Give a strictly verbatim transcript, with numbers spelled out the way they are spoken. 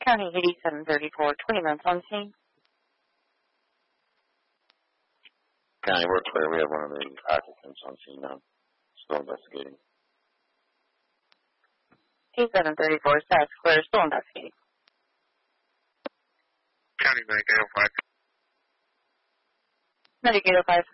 County eighty-seven thirty-four, twenty minutes on scene. County, we're clear. We have one of the occupants on scene now. Still investigating. eighty-seven thirty-four, status clear, still investigating. County Medic eight oh five. Medic eight oh five,